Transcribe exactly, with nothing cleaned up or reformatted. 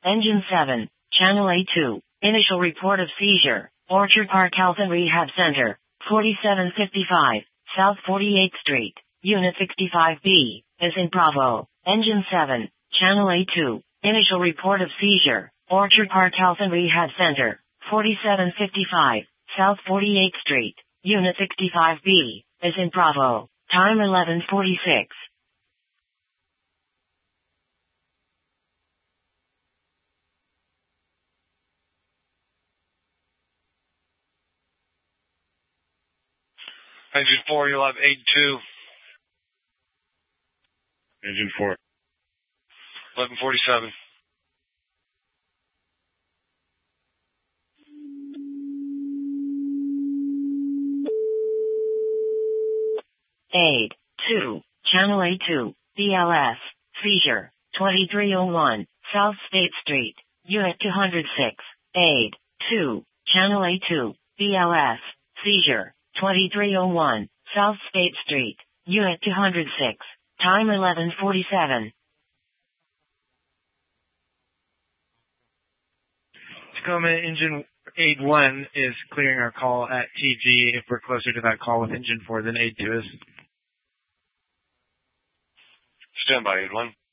Engine seven, Channel A two, initial report of seizure, Orchard Park Health and Rehab Center, forty-seven fifty-five, South forty-eighth Street, Unit sixty-five B, is in Bravo. Engine seven, Channel A two, initial report of seizure, Orchard Park Health and Rehab Center, forty-seven fifty-five, South forty-eighth Street, Unit sixty-five B, is in Bravo. Time eleven forty-six. Engine four, you'll have eight two. Engine four. eleven forty-seven. eight two, Channel A two, B L S, seizure, twenty-three oh one, South State Street, Unit two oh six. eight two, Channel A two, B L S, seizure, twenty-three oh one, South State Street, Unit two oh six. Time eleven forty-seven. Tacoma Engine eight one is clearing our call at T G if we're closer to that call with Engine four than eight two is. Stand by, eight one.